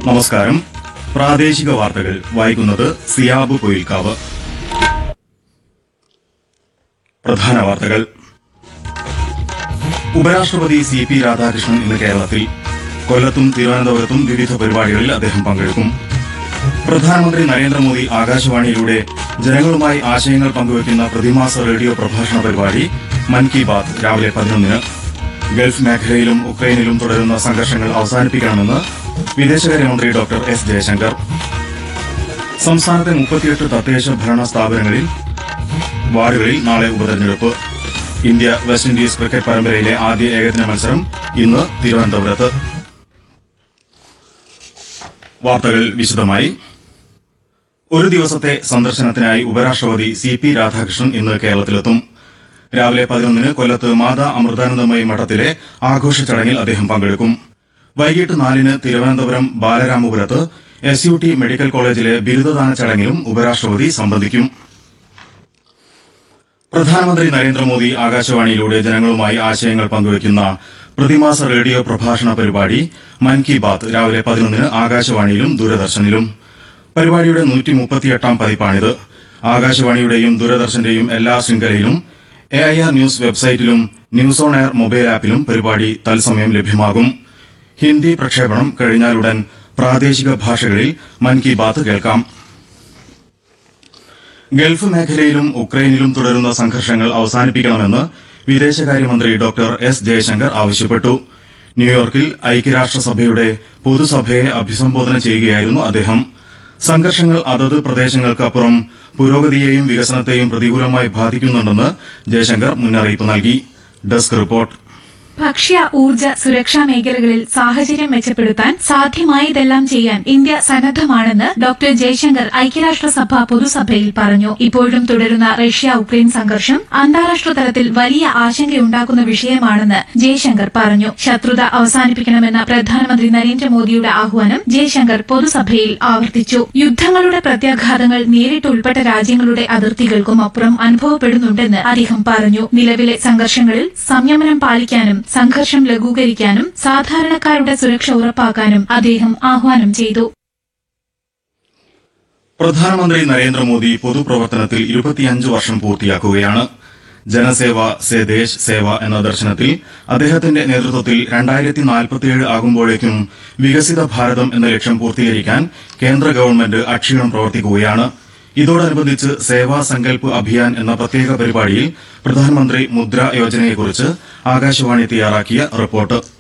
നമസ്കാരം. പ്രാദേശിക വാർത്തകൾ വായിക്കുന്നത് സിയാബ് പൊയിൽക്കാവ്. പ്രധാന വാർത്തകൾ. ഉപരാഷ്ട്രപതി CP രാധാകൃഷ്ണൻ ഇന്ന് കേരളത്തിൽ. കൊല്ലത്തും തിരുവനന്തപുരത്തും വിവിധ പരിപാടികളിൽ അദ്ദേഹം പങ്കെടുക്കും. പ്രധാനമന്ത്രി നരേന്ദ്രമോദി ആകാശവാണിയിലൂടെ ജനങ്ങളുമായി ആശയങ്ങൾ പങ്കുവയ്ക്കുന്ന പ്രതിമാസ റേഡിയോ പ്രഭാഷണ പരിപാടി മൻ കി ബാത് രാവിലെ 11-ന്. ഗൾഫ് മേഖലയിലും ഉക്രൈനിലും തുടരുന്ന സംഘർഷങ്ങൾ അവസാനിപ്പിക്കണമെന്ന് വിദേശകാര്യമന്ത്രി ഡോക്ടർ എസ് ജയശങ്കർ. സംസ്ഥാനത്തെ 38 തദ്ദേശ ഭരണ സ്ഥാപനങ്ങളിൽ വാർഡുകളിൽ നാളെ ഉപതെരഞ്ഞെടുപ്പ്. ഇന്ത്യ വെസ്റ്റ് ഇൻഡീസ് ക്രിക്കറ്റ് പരമ്പരയിലെ ആദ്യ ഏകദിന മത്സരം ഇന്ന് തിരുവനന്തപുരത്ത്. വാർത്തകൾ വിശദമായി. ഒരു ദിവസത്തെ സന്ദർശനത്തിനായി ഉപരാഷ്ട്രപതി CP രാധാകൃഷ്ണൻ ഇന്ന് കേരളത്തിലെത്തും. രാവിലെ 11-ന് കൊല്ലത്ത് മാതാ അമൃതാനന്ദമയി മഠത്തിലെ ആഘോഷ ചടങ്ങിൽ അദ്ദേഹം പങ്കെടുക്കും. വൈകിട്ട് 4-ന് തിരുവനന്തപുരം ബാലരാമപുരത്ത് SUT മെഡിക്കൽ കോളേജിലെ ബിരുദദാന ചടങ്ങിലും ഉപരാഷ്ട്രപതി സംബന്ധിക്കും. പ്രധാനമന്ത്രി നരേന്ദ്രമോദി ആകാശവാണിയിലൂടെ ജനങ്ങളുമായി ആശയങ്ങൾ പങ്കുവയ്ക്കുന്ന പ്രതിമാസ റേഡിയോ പ്രഭാഷണ പരിപാടി മൻ കി ബാത് രാവിലെ 11-ന് ആകാശവാണിയിലും ദൂരദർശനിലും. പരിപാടിയുടെ 138-ാം പതിപ്പാണിത്. ആകാശവാണിയുടെയും ദൂരദർശന്റെയും എല്ലാ ശൃംഖലയിലും AIR ന്യൂസ് വെബ്സൈറ്റിലും ന്യൂസ് ഓൺ എയർ മൊബൈൽ ആപ്പിലും പരിപാടി തത്സമയം ലഭ്യമാകും. ഹിന്ദി പ്രക്ഷേപണം കഴിഞ്ഞാലുടൻ പ്രാദേശിക ഭാഷകളിൽ മൻ കി ബാത് കേൾക്കാം. ഗൾഫ് മേഖലയിലും ഉക്രൈനിലും തുടരുന്ന സംഘർഷങ്ങൾ അവസാനിപ്പിക്കണമെന്ന് വിദേശകാര്യമന്ത്രി ഡോക്ടർ എസ് ജയശങ്കർ ആവശ്യപ്പെട്ടു. ന്യൂയോർക്കിൽ ഐക്യരാഷ്ട്രസഭയുടെ പൊതുസഭയെ അഭിസംബോധന ചെയ്യുകയായിരുന്നു അദ്ദേഹം. സംഘർഷങ്ങൾ അതത് പ്രദേശങ്ങൾക്കപ്പുറം പുരോഗതിയെയും വികസനത്തെയും പ്രതികൂലമായി ബാധിക്കുന്നുണ്ടെന്ന് ജയശങ്കർ മുന്നറിയിപ്പ് നൽകി. Desk report. ഭക്ഷ്യ ഊർജ്ജ സുരക്ഷാ മേഖലകളിൽ സാഹചര്യം മെച്ചപ്പെടുത്താൻ സാധ്യമായതെല്ലാം ചെയ്യാൻ ഇന്ത്യ സന്നദ്ധമാണെന്ന് ഡോക്ടർ ജയശങ്കർ ഐക്യരാഷ്ട്രസഭ പൊതുസഭയിൽ പറഞ്ഞു. ഇപ്പോഴും തുടരുന്ന റഷ്യ ഉക്രൈൻ സംഘർഷം അന്താരാഷ്ട്ര തലത്തിൽ വലിയ ആശങ്കയുണ്ടാക്കുന്ന വിഷയമാണെന്ന് ജയശങ്കർ പറഞ്ഞു. ശത്രുത അവസാനിപ്പിക്കണമെന്ന പ്രധാനമന്ത്രി നരേന്ദ്രമോദിയുടെ ആഹ്വാനം ജയശങ്കർ പൊതുസഭയിൽ ആവർത്തിച്ചു. യുദ്ധങ്ങളുടെ പ്രത്യാഘാതങ്ങൾ നേരിട്ട് ഉൾപ്പെട്ട രാജ്യങ്ങളുടെ അതിർത്തികൾക്കും അപ്പുറം അനുഭവപ്പെടുന്നുണ്ടെന്ന് അദ്ദേഹം പറഞ്ഞു. നിലവിലെ സംഘർഷങ്ങളിൽ സംയമനം പാലിക്കാനും സംഘർഷം ലഘൂകരിക്കാനും സാധാരണക്കാരുടെ സുരക്ഷ ഉറപ്പാക്കാനും അദ്ദേഹം ആഹ്വാനം ചെയ്തു. പ്രധാനമന്ത്രി നരേന്ദ്രമോദി പൊതുപ്രവർത്തനത്തിൽ 25 വർഷം പൂർത്തിയാക്കുകയാണ്. ജനസേവ സേ ദേശ് സേവ എന്ന ദർശനത്തിൽ അദ്ദേഹത്തിന്റെ നേതൃത്വത്തിൽ 2047 ആകുമ്പോഴേക്കും വികസിത ഭാരതം എന്ന ലക്ഷ്യം പൂർത്തീകരിക്കാൻ കേന്ദ്ര ഗവൺമെന്റ് അക്ഷീണം പ്രവർത്തിക്കുകയാണ്. ഇതോടനുബന്ധിച്ച് സേവാ സങ്കൽപ് അഭിയാൻ എന്ന പ്രത്യേക പരിപാടിയിൽ പ്രധാനമന്ത്രി മുദ്ര യോജനയെക്കുറിച്ച് ആകാശവാണി തയ്യാറാക്കിയ റിപ്പോർട്ട്.